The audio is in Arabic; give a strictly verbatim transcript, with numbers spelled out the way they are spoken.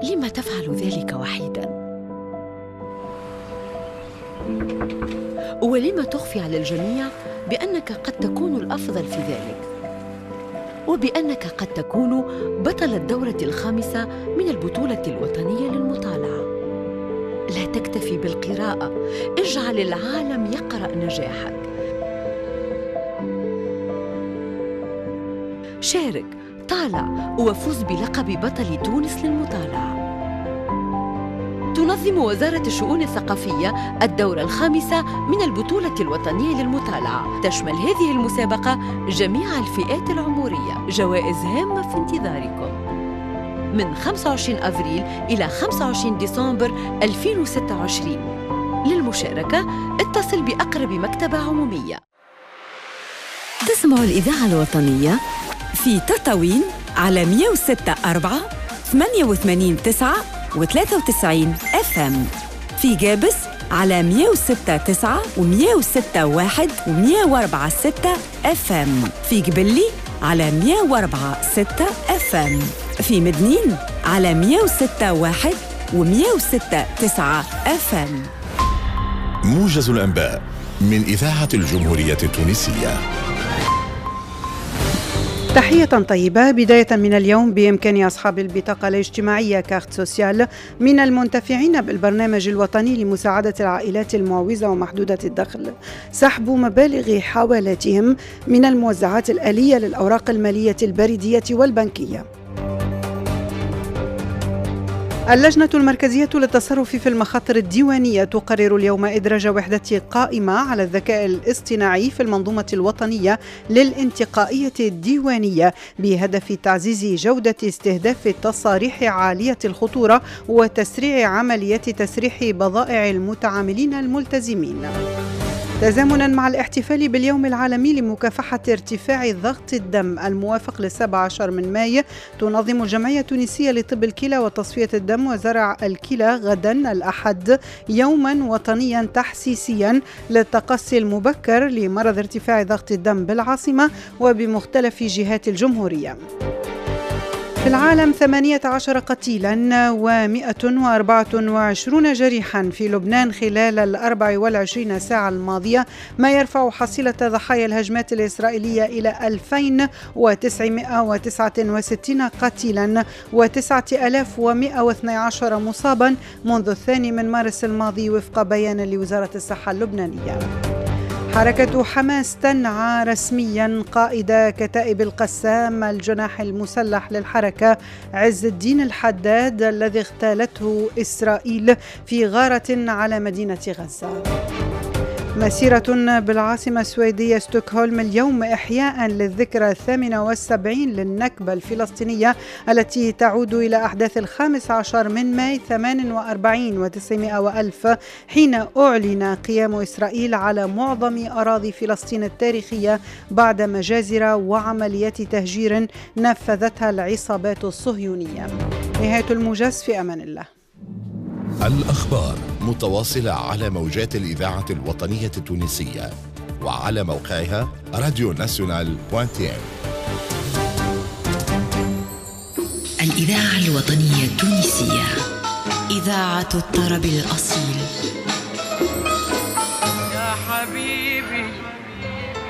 لم تفعل ذلك وحيداً؟ ولم تخفي على الجميع بأنك قد تكون الأفضل في ذلك، وبأنك قد تكون بطل الدورة الخامسة من البطولة الوطنية للمطالعة؟ لا تكتفي بالقراءة، اجعل العالم يقرأ نجاحك. شارك، طالع، وفوز بلقب بطل تونس للمطالعة. تنظم وزارة الشؤون الثقافية الدورة الخامسة من البطولة الوطنية للمطالعة. تشمل هذه المسابقة جميع الفئات العمرية. جوائز هامة في انتظاركم من خمسة وعشرين أفريل إلى خمسة وعشرين ديسمبر ألفين وستة وعشرين. للمشاركة اتصل بأقرب مكتبة عمومية. تسمع الإذاعة الوطنية في تطاوين على مئة وستة أربعة ثمانية وثمانين تسعة وثلاثة وتسعين اف ام، في جابس على مئة وستة تسعة ومئة وستة واحد ومئة وأربعة ستة اف ام، في قبلي على مئة وأربعة ستة اف ام، في مدنين على مئة وستة واحد ومئة وستة تسعة اف ام. موجز الأنباء من إذاعة الجمهورية التونسية. تحية طيبة. بداية من اليوم بإمكان أصحاب البطاقة الاجتماعية كارت سوسيال من المنتفعين بالبرنامج الوطني لمساعدة العائلات المعوزة ومحدودة الدخل سحب مبالغ حوالاتهم من الموزعات الآلية للأوراق المالية البريدية والبنكية. اللجنة المركزية للتصرف في المخاطر الديوانية تقرر اليوم إدراج وحدة قائمة على الذكاء الاصطناعي في المنظومة الوطنية للانتقائية الديوانية بهدف تعزيز جودة استهداف التصاريح عالية الخطورة وتسريع عمليات تسريح بضائع المتعاملين الملتزمين. تزامنا مع الاحتفال باليوم العالمي لمكافحة ارتفاع ضغط الدم الموافق للسابع عشر من ماي، تنظم الجمعية التونسية لطب الكلى وتصفية الدم وزرع الكلى غدا الأحد يوما وطنيا تحسيسيا للتقصي المبكر لمرض ارتفاع ضغط الدم بالعاصمة وبمختلف جهات الجمهورية. في العالم ثمانية عشر قتيلا ومئة وأربعة وعشرين جريحا في لبنان خلال الأربع والعشرين ساعة الماضية، ما يرفع حصيلة ضحايا الهجمات الإسرائيلية إلى ألفين وتسعمئة وتسعة وستين قتيلا وتسعة آلاف ومئة واثني عشر مصابا منذ الثاني من مارس الماضي وفق بيان لوزارة الصحة اللبنانية. حركة حماس تنعى رسميا قائد كتائب القسام الجناح المسلح للحركة عز الدين الحداد الذي اغتالته إسرائيل في غارة على مدينة غزة. مسيرة بالعاصمة السويدية ستوكهولم اليوم إحياء للذكرى الثامنة والسبعين للنكبة الفلسطينية التي تعود إلى أحداث الخامس عشر من ماي ثمان وأربعين وتسعمائة وألف، حين أعلن قيام إسرائيل على معظم أراضي فلسطين التاريخية بعد مجازر وعمليات تهجير نفذتها العصابات الصهيونية. نهاية الموجز، في أمان الله. الأخبار متواصلة على موجات الإذاعة الوطنية التونسية وعلى موقعها راديو ناسيونال بوانتين. الإذاعة الوطنية التونسية، إذاعة الطرب الأصيل.